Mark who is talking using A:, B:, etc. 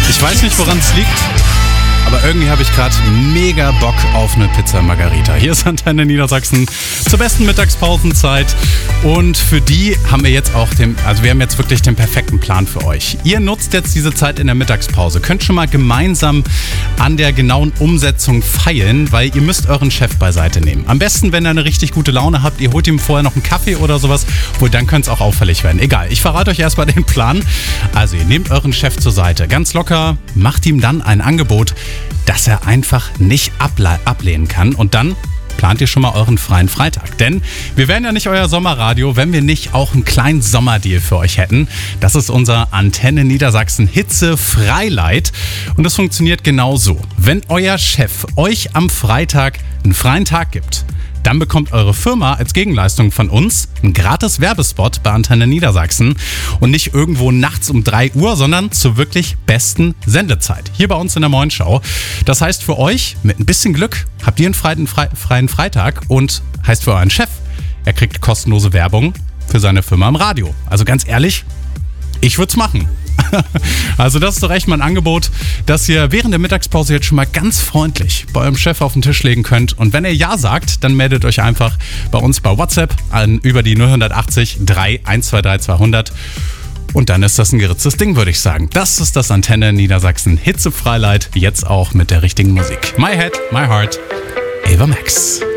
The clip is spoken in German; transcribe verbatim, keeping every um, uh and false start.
A: Ich weiß nicht, woran es liegt, aber irgendwie habe ich gerade mega Bock auf eine Pizza Margherita. Hier ist Antenne Niedersachsen zur besten Mittagspausenzeit. Und für die haben wir jetzt auch den, also wir haben jetzt wirklich den perfekten Plan für euch. Ihr nutzt jetzt diese Zeit in der Mittagspause, könnt schon mal gemeinsam an der genauen Umsetzung feilen, weil ihr müsst euren Chef beiseite nehmen. Am besten, wenn ihr eine richtig gute Laune habt, ihr holt ihm vorher noch einen Kaffee oder sowas, wohl dann könnte es auch auffällig werden. Egal, ich verrate euch erstmal den Plan. Also ihr nehmt euren Chef zur Seite, ganz locker, macht ihm dann ein Angebot, das er einfach nicht able- ablehnen kann. Und dann plant ihr schon mal euren freien Freitag. Denn wir wären ja nicht euer Sommerradio, wenn wir nicht auch einen kleinen Sommerdeal für euch hätten. Das ist unser Antenne Niedersachsen Hitze-Freilight. Und das funktioniert genau so. Wenn euer Chef euch am Freitag einen freien Tag gibt, dann bekommt eure Firma als Gegenleistung von uns einen gratis Werbespot bei Antenne Niedersachsen und nicht irgendwo nachts um drei Uhr, sondern zur wirklich besten Sendezeit. Hier bei uns in der Morgenschau. Das heißt für euch, mit ein bisschen Glück, habt ihr einen freien, freien Freitag und heißt für euren Chef, er kriegt kostenlose Werbung für seine Firma im Radio. Also ganz ehrlich, ich würde es machen. Also das ist doch echt mal ein Angebot, das ihr während der Mittagspause jetzt schon mal ganz freundlich bei eurem Chef auf den Tisch legen könnt. Und wenn ihr Ja sagt, dann meldet euch einfach bei uns bei WhatsApp an über die null achtzig drei eins zwei drei zweihundert. Und dann ist das ein geritztes Ding, würde ich sagen. Das ist das Antenne Niedersachsen Hitzefreiheit, jetzt auch mit der richtigen Musik. My Head, My Heart, Ava Max.